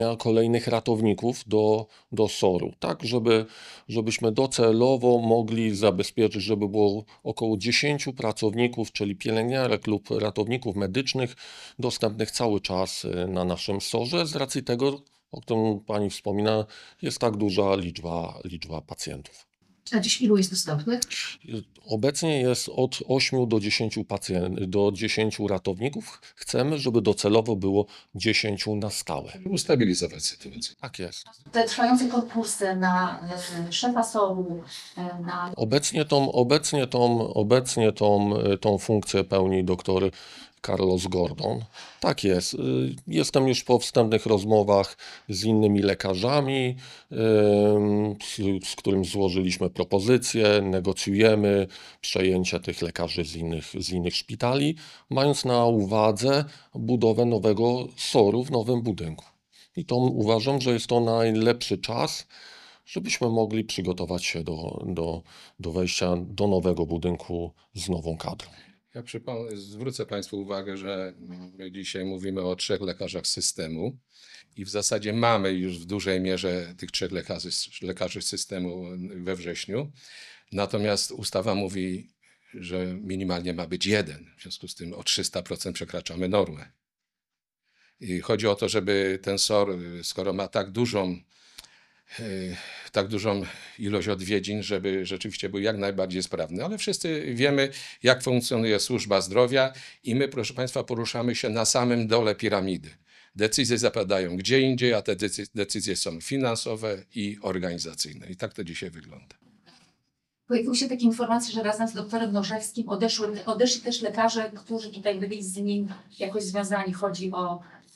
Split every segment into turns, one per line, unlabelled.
kolejnych ratowników do SOR-u, tak, żebyśmy docelowo mogli zabezpieczyć, żeby było około 10 pracowników, czyli pielęgniarek lub ratowników medycznych dostępnych cały czas na naszym SOR-ze, z racji tego, o którym Pani wspomina, jest tak duża liczba pacjentów.
A dziś ilu jest dostępnych?
Obecnie jest od 8 do 10 ratowników. Chcemy, żeby docelowo było 10 na stałe.
Ustabilizować sytuację.
Tak jest.
Te trwające konkursy na szefa SOR-u, na...
Obecnie tą funkcję pełni doktor Carlos Gordon. Tak jest. Jestem już po wstępnych rozmowach z innymi lekarzami, z którym złożyliśmy propozycję, negocjujemy przejęcie tych lekarzy z innych szpitali, mając na uwadze budowę nowego SOR-u w nowym budynku. I to uważam, że jest to najlepszy czas, żebyśmy mogli przygotować się do wejścia do nowego budynku z nową kadrą.
Ja zwrócę Państwu uwagę, że my dzisiaj mówimy o 3 lekarzach systemu i w zasadzie mamy już w dużej mierze tych 3 lekarzy systemu we wrześniu. Natomiast ustawa mówi, że minimalnie ma być 1. W związku z tym o 300% przekraczamy normę. I chodzi o to, żeby ten SOR, skoro ma tak dużą ilość odwiedzin, żeby rzeczywiście był jak najbardziej sprawny. Ale wszyscy wiemy, jak funkcjonuje służba zdrowia i my, proszę Państwa, poruszamy się na samym dole piramidy. Decyzje zapadają gdzie indziej, a te decyzje są finansowe i organizacyjne. I tak to dzisiaj wygląda.
Pojawiły się takie informacje, że razem z doktorem Nożewskim odeszli też lekarze, którzy tutaj byli z nim jakoś związani. Chodzi o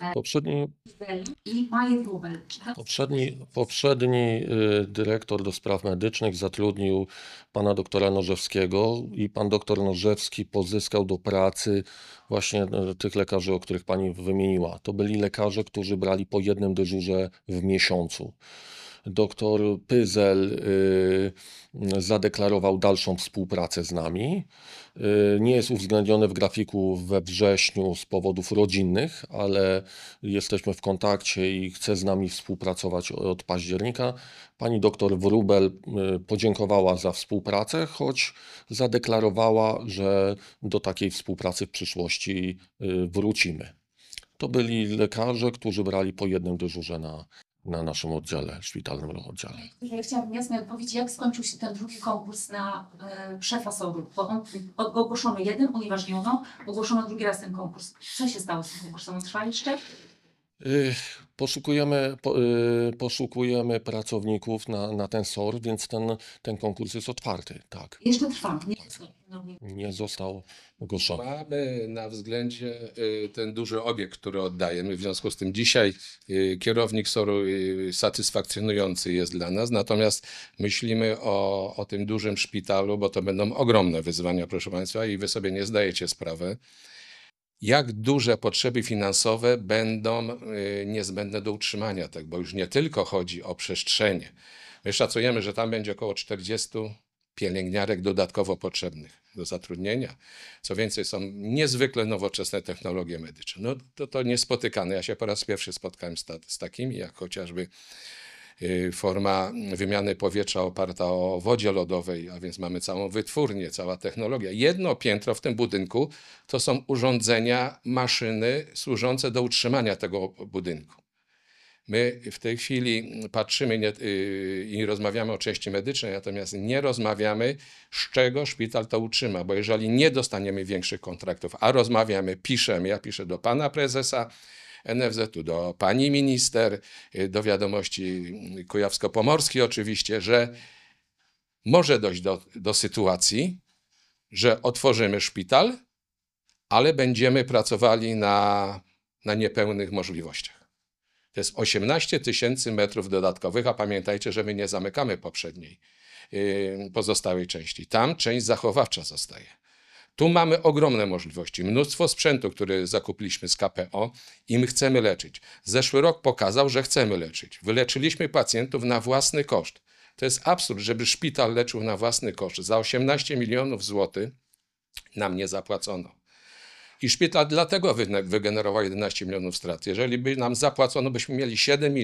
i Maję Wróbel.
Poprzedni dyrektor do spraw medycznych zatrudnił pana doktora Nożewskiego i pan doktor Nożewski pozyskał do pracy właśnie tych lekarzy, o których pani wymieniła. To byli lekarze, którzy brali po jednym dyżurze w miesiącu. Doktor Pyzel zadeklarował dalszą współpracę z nami. Nie jest uwzględniony w grafiku we wrześniu z powodów rodzinnych, ale jesteśmy w kontakcie i chce z nami współpracować od października. Pani doktor Wróbel podziękowała za współpracę, choć zadeklarowała, że do takiej współpracy w przyszłości wrócimy. To byli lekarze, którzy brali po jednym dyżurze na naszym oddziale, szpitalnym oddziale.
Ja chciałabym jasnej odpowiedzi, jak skończył się ten drugi konkurs na szefa SOR-u? Bo ogłoszono jeden, unieważniono, ogłoszono drugi raz ten konkurs. Co się stało z tym konkursem? On trwa jeszcze?
Poszukujemy pracowników na ten SOR, więc ten konkurs jest otwarty, tak.
Jeszcze trwa.
Nie został ogłoszony.
Mamy na względzie ten duży obiekt, który oddajemy. W związku z tym dzisiaj kierownik SOR-u satysfakcjonujący jest dla nas. Natomiast myślimy o tym dużym szpitalu, bo to będą ogromne wyzwania, proszę Państwa, i Wy sobie nie zdajecie sprawy, jak duże potrzeby finansowe będą niezbędne do utrzymania tego, bo już nie tylko chodzi o przestrzenie. My szacujemy, że tam będzie około 40 pielęgniarek dodatkowo potrzebnych do zatrudnienia. Co więcej, są niezwykle nowoczesne technologie medyczne. No to niespotykane. Ja się po raz pierwszy spotkałem z takimi, jak chociażby forma wymiany powietrza oparta o wodzie lodowej, a więc mamy całą wytwórnię, cała technologia. Jedno piętro w tym budynku to są urządzenia, maszyny służące do utrzymania tego budynku. My w tej chwili patrzymy i rozmawiamy o części medycznej, natomiast nie rozmawiamy, z czego szpital to utrzyma, bo jeżeli nie dostaniemy większych kontraktów, a rozmawiamy, piszemy, ja piszę do pana prezesa NFZ-u, do pani minister, do Wiadomości Kujawsko-Pomorskiej oczywiście, że może dojść do sytuacji, że otworzymy szpital, ale będziemy pracowali na niepełnych możliwościach. To jest 18 000 metrów dodatkowych, a pamiętajcie, że my nie zamykamy poprzedniej, pozostałej części. Tam część zachowawcza zostaje. Tu mamy ogromne możliwości, mnóstwo sprzętu, który zakupiliśmy z KPO i my chcemy leczyć. Zeszły rok pokazał, że chcemy leczyć. Wyleczyliśmy pacjentów na własny koszt. To jest absurd, żeby szpital leczył na własny koszt. Za 18 milionów złotych nam nie zapłacono. I szpital dlatego wygenerował 11 milionów strat. Jeżeli by nam zapłacono, byśmy mieli 7